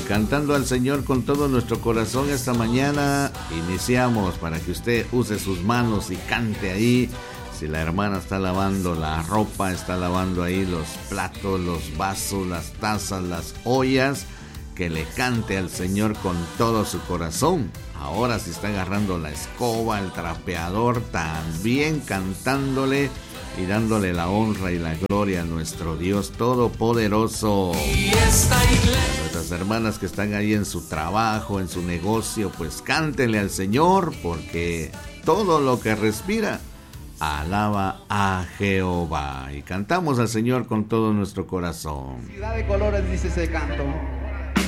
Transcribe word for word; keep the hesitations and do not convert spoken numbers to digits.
cantando al Señor con todo nuestro corazón esta mañana, iniciamos para que usted use sus manos y cante ahí. Si la hermana está lavando la ropa, está lavando ahí los platos, los vasos, las tazas, las ollas, que le cante al Señor con todo su corazón. Ahora si está agarrando la escoba, el trapeador, también cantándole y dándole la honra y la gloria a nuestro Dios Todopoderoso. A nuestras hermanas que están ahí en su trabajo, en su negocio, pues cántenle al Señor, porque todo lo que respira alaba a Jehová. Y cantamos al Señor con todo nuestro corazón. Ciudad de colores, dice ese canto.